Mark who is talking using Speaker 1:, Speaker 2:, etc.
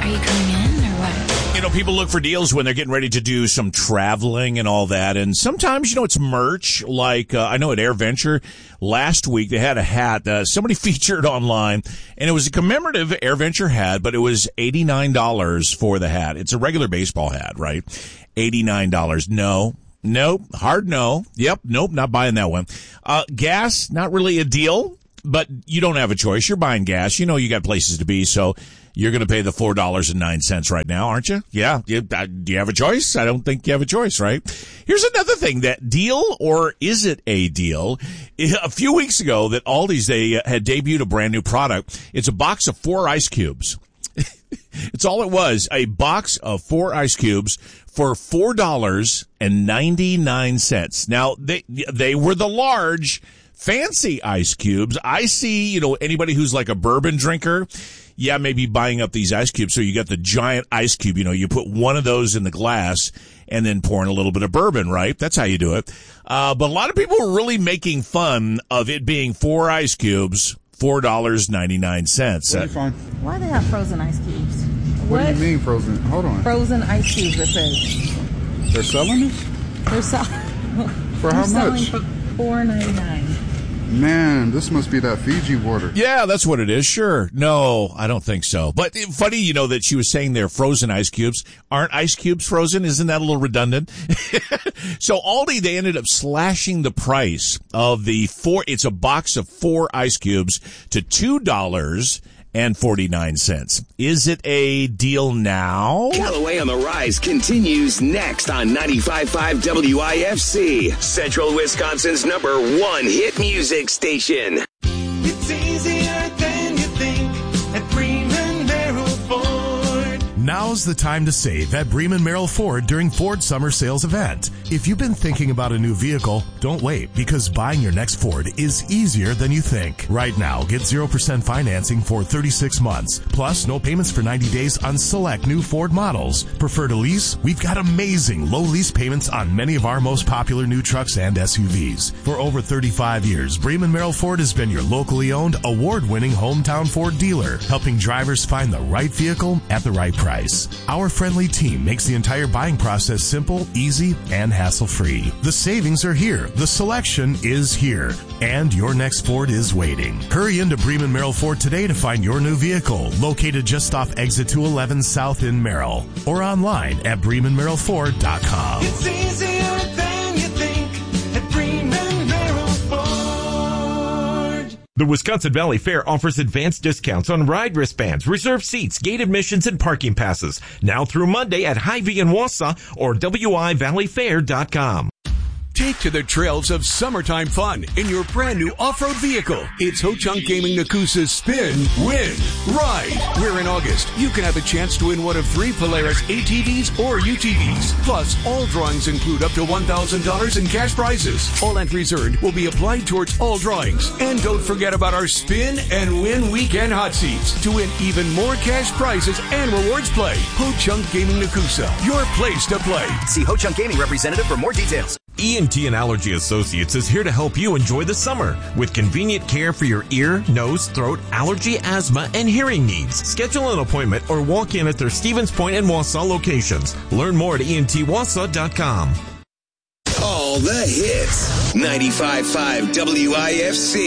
Speaker 1: Are you coming in or what?
Speaker 2: You know, people look for deals when they're getting ready to do some traveling and all that. And sometimes, it's merch. Like, I know at AirVenture last week, they had a hat somebody featured online, and it was a commemorative AirVenture hat, but it was $89 for the hat. It's a regular baseball hat, right? $89. Nope. Hard no. Yep. Nope. Not buying that one. Gas, not really a deal, but you don't have a choice. You're buying gas. You got places to be, so you're going to pay the $4.09 right now, aren't you? Yeah. Do you have a choice? I don't think you have a choice, right? Here's another thing, that deal, or is it a deal? A few weeks ago that Aldi's, they had debuted a brand new product. It's a box of 4 ice cubes. It's all it was, a box of 4 ice cubes for $4.99. Now, they were the large, fancy ice cubes. I see, anybody who's like a bourbon drinker, maybe buying up these ice cubes. So you got the giant ice cube, you put one of those in the glass and then pour in a little bit of bourbon, right? That's how you do it. But a lot of people are really making fun of it being 4 ice cubes, $4.99.
Speaker 3: Why they have frozen ice cubes?
Speaker 4: What do you mean frozen? Hold on.
Speaker 3: Frozen ice cubes, it says.
Speaker 4: They're selling it?
Speaker 3: They're selling.
Speaker 4: For how much?
Speaker 3: For $4.99.
Speaker 4: Man, this must be that Fiji water.
Speaker 2: Yeah, that's what it is. Sure. No, I don't think so. But funny, that she was saying they're frozen ice cubes. Aren't ice cubes frozen? Isn't that a little redundant? So Aldi, they ended up slashing the price of it's a box of 4 ice cubes to $2.49. Is it a deal now?
Speaker 5: Callaway on the Rise continues next on 95.5 WIFC, Central Wisconsin's #1 hit music station.
Speaker 6: It's easier than you think at Bremen Merrill Ford.
Speaker 7: Now's the time to save at Bremen Merrill Ford during Ford Summer Sales event. If you've been thinking about a new vehicle, don't wait, because buying your next Ford is easier than you think. Right now, get 0% financing for 36 months, plus no payments for 90 days on select new Ford models. Prefer to lease? We've got amazing low lease payments on many of our most popular new trucks and SUVs. For over 35 years, Bremen Merrill Ford has been your locally owned, award-winning hometown Ford dealer, helping drivers find the right vehicle at the right price. Our friendly team makes the entire buying process simple, easy, and hassle-free. The savings are here. The selection is here. And your next Ford is waiting. Hurry into Bremen Merrill Ford today to find your new vehicle, located just off Exit 211 South in Merrill, or online at BremenMerrillFord.com.
Speaker 6: It's easier than you think at Bremen Merrill Ford.
Speaker 8: The Wisconsin Valley Fair offers advanced discounts on ride wristbands, reserved seats, gate admissions, and parking passes. Now through Monday at Hy-Vee in Wausau or WIValleyFair.com.
Speaker 9: Take to the trails of summertime fun in your brand new off-road vehicle. It's Ho-Chunk Gaming Nakusa's Spin, Win, Ride. Where in August, you can have a chance to win one of 3 Polaris ATVs or UTVs. Plus, all drawings include up to $1,000 in cash prizes. All entries earned will be applied towards all drawings. And don't forget about our Spin and Win Weekend Hot Seats to win even more cash prizes and rewards play. Ho-Chunk Gaming Nakusa, your place to play.
Speaker 10: See Ho-Chunk Gaming representative for more details.
Speaker 8: ENT and Allergy Associates is here to help you enjoy the summer with convenient care for your ear, nose, throat, allergy, asthma, and hearing needs. Schedule an appointment or walk in at their Stevens Point and Wausau locations. Learn more at ENTWausau.com.
Speaker 5: All the hits. 95.5 WIFC.